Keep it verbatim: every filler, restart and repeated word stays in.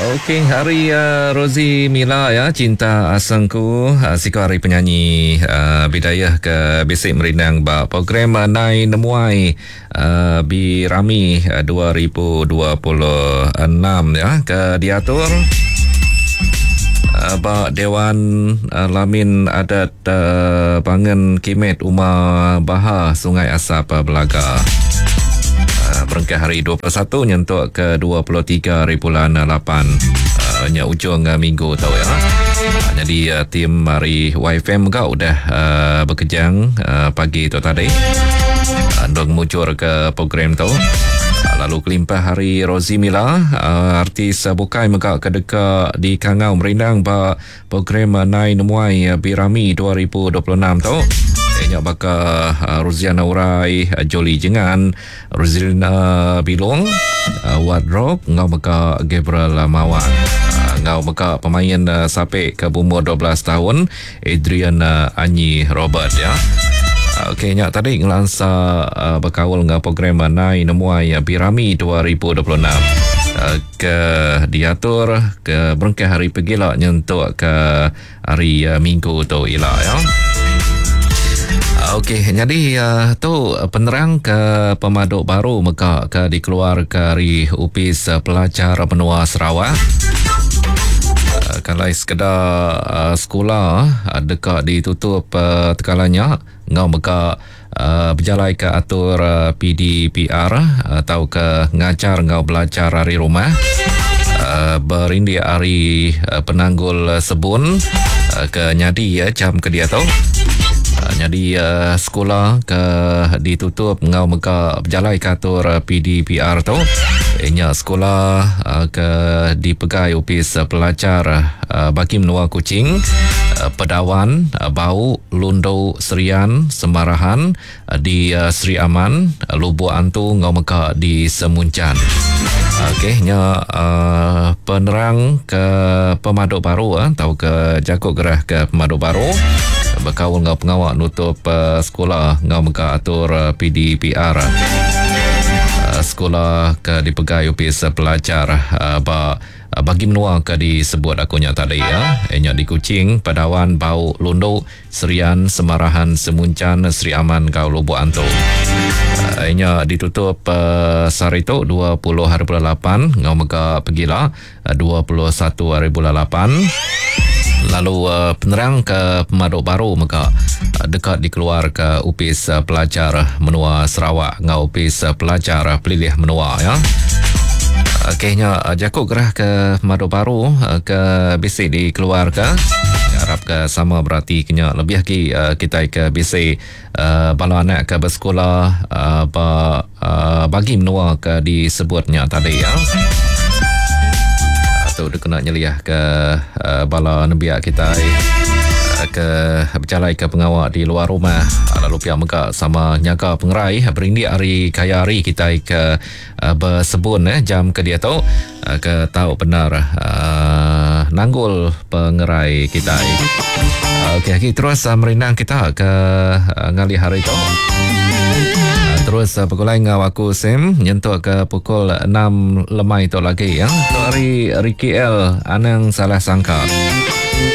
Okey, hari uh, Rozi Mila ya, Cinta Asangku. Uh, Siku hari penyanyi uh, bidayah ke Bisik Merindang ba program uh, Nai Nemuai uh, Birami uh, dua ribu dua puluh enam ya, ke diatur uh, ba Dewan uh, Lamin Adat uh, Bangen Kimet Umar Bahar Sungai Asap uh, Belaga. Berengkai hari dua puluh satu nyentuk ke dua puluh tiga hari bulan lapan, uh, nya ujung uh, minggu tau ya. Uh, jadi uh, tim hari Y F M kau dah uh, berkejang uh, pagi tu tadi. Uh, Dong muncul ke program tu. Uh, lalu kelimpah hari Rozi Mila, uh, artis uh, bukai megak kedeka di Kangau Merindang ba program uh, Nai Nemuai uh, Birami dua ribu dua puluh enam tu. Nya baka uh, Ruziana Urai, uh, Joli Jengan, Ruzilina Bilong, uh, Wardrobe, ngau baka Gabriel Mawan, uh, ngau baka pemain uh, sampai ke umur dua belas tahun, Adrian uh, Anyi Robert ya. Uh, Okey, nya tadi ngelansa uh, berkawal dengan program uh, Nai Nemuai uh, Birami dua ribu dua puluh enam. Uh, ke diatur ke berengkai hari pergila nyentuk ke hari uh, minggu tu ialah ya. Okey, jadi uh, tu penerang ke pemaduk baru maka ke dikeluar ke Upis uh, Pelajar Benua Sarawak. Uh, kalau sekedar uh, sekolah uh, dekat ditutup uh, tekalanya ngau maka uh, berjalai ke atur uh, P D P R atau ke ngajar ngau belajar dari rumah. Uh, berindi hari uh, penanggul uh, sebun uh, ke nyadi ya jam ke dia tau. Jadi uh, sekolah ke ditutup ngau meka berjalai ke atur uh, P D P R tu. Inya sekolah uh, ke dipegai Upis uh, Pelajar uh, bagi menua Kuching, uh, Pedawan, uh, Bau, Lundu, Serian, Semarahan, uh, di uh, Sri Aman, uh, Lubuk Antu ngau meka di Semuncan. Okey, nya uh, penerang ke pemaduk baru uh, atau ke jakut gerah ke pemaduk baru berkawal ngau pengawak nutup uh, sekolah ngau meka atur uh, P D P R uh, sekolah ke dipegai Upis uh, Pelajar uh, ba uh, bagi menua ke disebut akunya tadi ya. Enya di Kuching, Pedawan, Bau, Lundu, Serian, Semarahan, Semuncan, Sri Aman kau Lubuk Antu. Uh, enya ditutup uh, sehari tu dua puluh hari bulan lapan ngau meka pergila uh, dua puluh satu hari bulan lapan. Lalu uh, penerang ke pemaduk baru maka uh, dekat dikeluar ke Upis uh, Pelajar Menua Sarawak ngau Upis uh, Pelajar Pelilih Menua ya. Okeynya uh, jakut gerah ke pemaduk baru uh, ke Bisik dikeluar ke harap ke sama berarti kena lebih lagi uh, kita ke Bisik uh, bala anak ke bersekolah uh, ba, uh, bagi menua ke disebutnya tadi ya. Tu dia kena nyeliah ke uh, bala nebiak kita uh, ke berjalai ke pengawak di luar rumah, uh, lalu pihak megak sama nyaga pengerai berindi hari kaya hari kita ke uh, bersebun eh, jam ke dia tu uh, ke tahu benar uh, nanggul pengerai kita. Uh, Okey, okay, terus uh, merindang kita ke uh, ngali hari tu. Terus uh, pukul lain ngau aku Sim nyentuk ke pukul enam lemai tu lagi ya. Untuk hari Ricky L Anang Salah Sangka.